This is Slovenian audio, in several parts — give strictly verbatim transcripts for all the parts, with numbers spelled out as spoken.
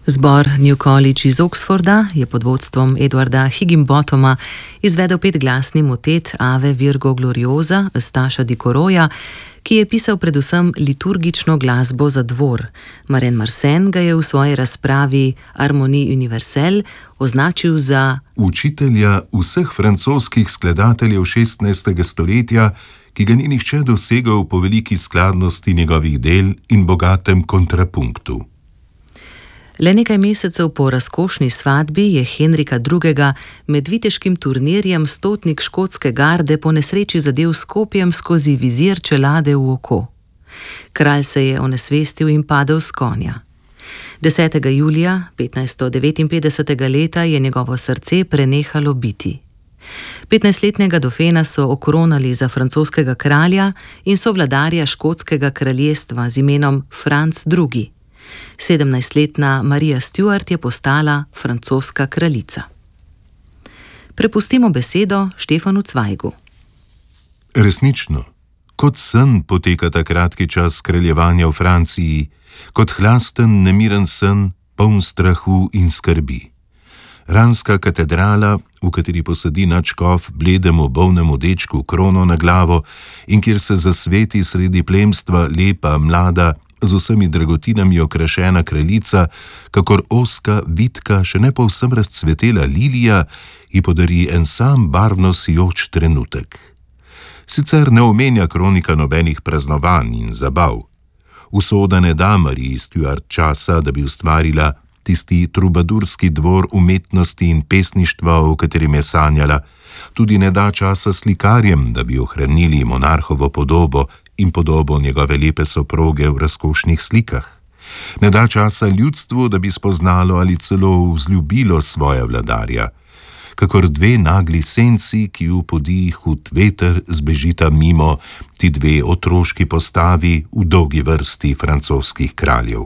Zbor New College iz Oxforda je pod vodstvom Edwarda Higginbothama izvedel petglasni motet Ave Virgo Gloriosa Eustacha di Coroja, ki je pisal predvsem liturgično glasbo za dvor. Maren Marsen ga je v svoji razpravi Harmonie universelle označil za učitelja vseh francoskih skladateljev šestnajstega stoletja, ki ga ni nihče dosegal po veliki skladnosti njegovih del in bogatem kontrapunktu. Le nekaj mesecev po razkošni svatbi je Henrika drugega. med viteškim turnirjem stotnik škotske garde po nesreči zadel s kopjem skozi vizir čelade v oko. Kralj se je onesvestil in padel s konja. desetega julija petnajststo devetinpetdesetega leta je njegovo srce prenehalo biti. petnajstletnega dofena so okronali za francoskega kralja in sovladarja škotskega kraljestva z imenom Franc drugi. sedemnajstletna Marija Stuart je postala francoska kraljica. Prepustimo besedo Štefanu Cvajgu. Resnično, kot sen poteka ta kratki čas kraljevanja v Franciji, kot hlasten, nemiren sen, poln strahu in skrbi. Ranska katedrala, v kateri posadi nadškof bledemu bolnemu dečku krono na glavo in kjer se zasveti sredi plemstva lepa, mlada, z vsemi dragotinami okrašena kraljica, kakor ozka, vitka, še ne povsem razcvetela lilija, ji podari en sam barvno sijoč trenutek. Sicer ne omenja kronika nobenih praznovanj in zabav. Usoda ne da Mariji Stuart časa, da bi ustvarila tisti trubadurski dvor umetnosti in pesništva, o katerem je sanjala, tudi ne da časa slikarjem, da bi ohranili monarhovo podobo in podobo njegove lepe soproge v razkošnih slikah. Ne da časa ljudstvu, da bi spoznalo ali celo vzljubilo svoja vladarja, kakor dve nagli senci, ki v podiji hud veter zbežita mimo ti dve otroški postavi v dolgi vrsti francoskih kraljev.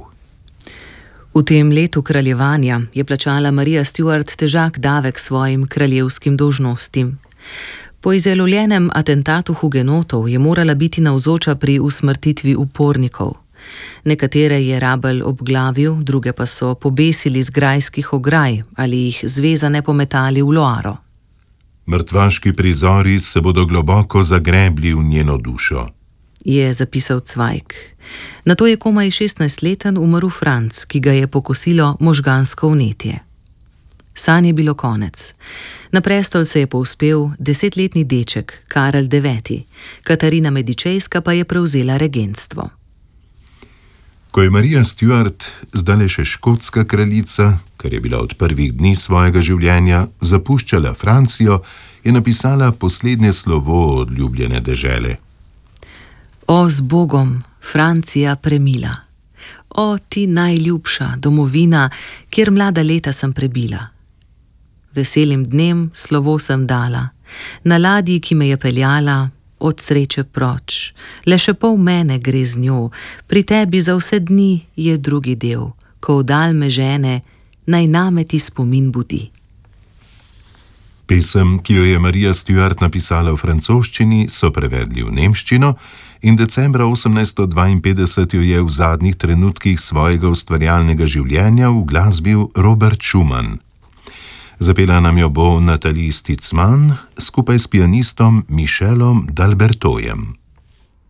V tem letu kraljevanja je plačala Marija Stuart težak davek svojim kraljevskim dolžnostim. Po izjalovljenem atentatu hugenotov je morala biti navzoča pri usmrtitvi upornikov. Nekatere je rabelj obglavil, druge pa so pobesili z grajskih ograj ali jih zvezane pometali v Loaro. Mrtvaški prizori se bodo globoko zagrebli v njeno dušo, je zapisal Cvajg. Nato je komaj šestnajstleten umrl Franc, ki ga je pokosilo možgansko vnetje. Sanj je bilo konec. Na prestol se je povzpel desetletni deček Karel deveti, Katarina Medičejska pa je prevzela regentstvo. Ko je Marija Stuart, zdajle še škotska kraljica, kar je bila od prvih dni svojega življenja, zapuščala Francijo, je napisala poslednje slovo od ljubljene dežele. O, z Bogom, Francija premila. O, ti najljubša domovina, kjer mlada leta sem prebila. Veselim dnem slovo sem dala, na ladji, ki me je peljala, od sreče proč. Le še pol mene gre z njo, pri tebi za vse dni je drugi del, ko vdal me žene, naj name ti spomin budi. Pesem, ki jo je Marija Stuart napisala v francoščini, so prevedli v nemščino in decembra osemnajststo dvainpetdeset jo je v zadnjih trenutkih svojega ustvarjalnega življenja uglasbil Robert Schumann. Zapela nam jo bo Nathalie Stitzmann skupaj s pianistom Michelom d'Albertojem.